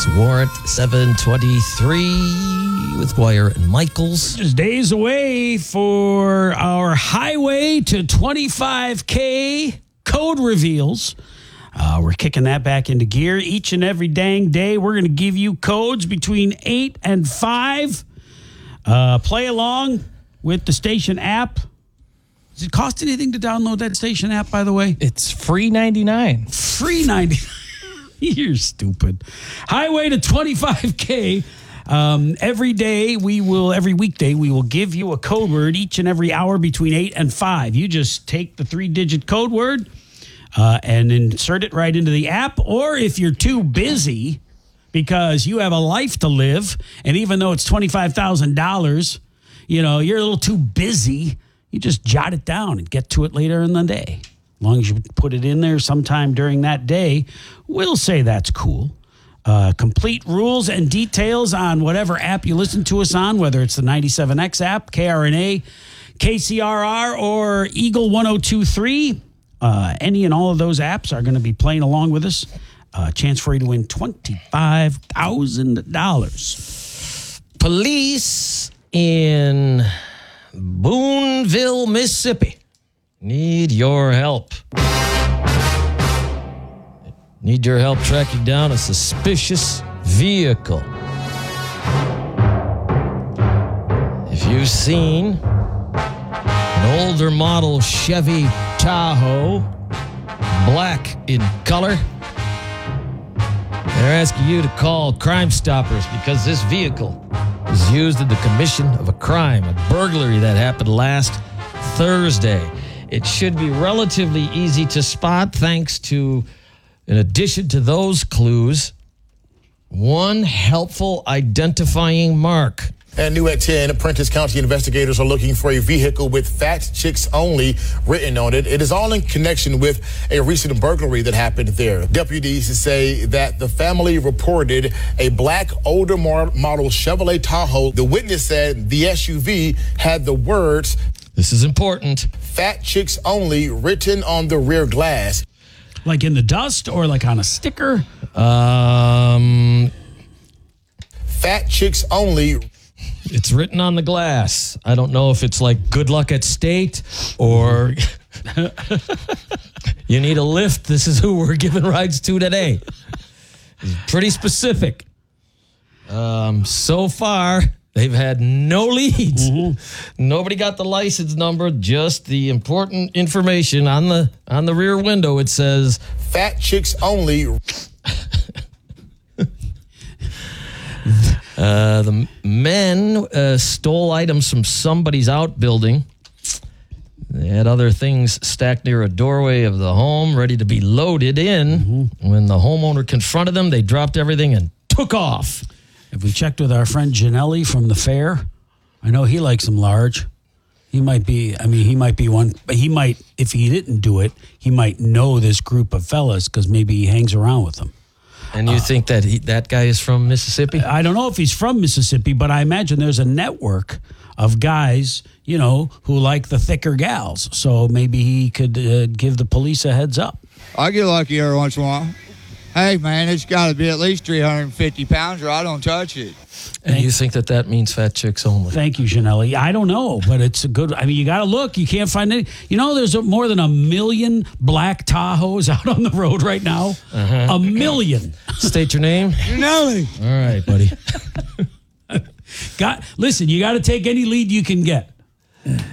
Warrant 723 with Dwyer and Michaels. Just days away for our Highway to 25K code reveals. We're kicking that back into gear each and every dang day. We're going to give you codes between 8 and 5. Play along with the station app. Does it cost anything to download that station app, by the way? It's free 99. Free 99. You're stupid. Highway to 25K. Every weekday, we will give you a code word each and every hour between 8 and 5. You just take the 3-digit code word and insert it right into the app. Or if you're too busy because you have a life to live, and even though it's $25,000, you're a little too busy, you just jot it down and get to it later in the day. As long as you put it in there sometime during that day, we'll say that's cool. Complete rules and details on whatever app you listen to us on, whether it's the 97X app, KRNA, KCRR, or Eagle 1023. Any and all of those apps are going to be playing along with us. Chance for you to win $25,000. Police in Boonville, Mississippi need your help. Need your help tracking down a suspicious vehicle. If you've seen an older model Chevy Tahoe, black in color, they're asking you to call Crime Stoppers because this vehicle was used in the commission of a crime, a burglary that happened last Thursday. It should be relatively easy to spot thanks to, in addition to those clues, one helpful identifying mark. And new at 10, Prentice County investigators are looking for a vehicle with Fat Chicks Only written on it. It is all in connection with a recent burglary that happened there. Deputies say that the family reported a black older model Chevrolet Tahoe. The witness said the SUV had the words, this is important, Fat Chicks Only written on the rear glass. Like in the dust or like on a sticker? Fat Chicks Only. It's written on the glass. I don't know if it's like good luck at state or you need a lift. This is who we're giving rides to today. It's pretty specific. So far, they've had no leads. Mm-hmm. Nobody got the license number, just the important information on the rear window. It says, Fat Chicks Only. The men stole items from somebody's outbuilding. They had other things stacked near a doorway of the home, ready to be loaded in. Mm-hmm. When the homeowner confronted them, they dropped everything and took off. If we checked with our friend Janelli from the fair, I know he likes them large. He might be one, but he might, if he didn't do it, he might know this group of fellas because maybe he hangs around with them. And you think that that guy is from Mississippi? I don't know if he's from Mississippi, but I imagine there's a network of guys, who like the thicker gals. So maybe he could give the police a heads up. I get lucky every once in a while. Hey, man, it's got to be at least 350 pounds or I don't touch it. And you think that means Fat Chicks Only? Thank you, Janelli. I don't know, but it's a good... you got to look. You can't find any... there's more than 1 million black Tahoes out on the road right now. Uh-huh. 1 million. State your name. Janelli. All right, buddy. Listen, you got to take any lead you can get.